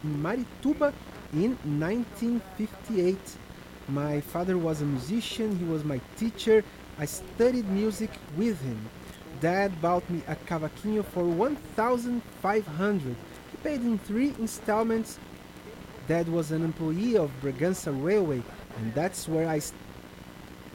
in Marituba in 1958. My father was a musician, he was my teacher. I studied music with him. Dad bought me a cavaquinho for 1,500. He paid in three installments. Dad was an employee of Bragança Railway, and that's where I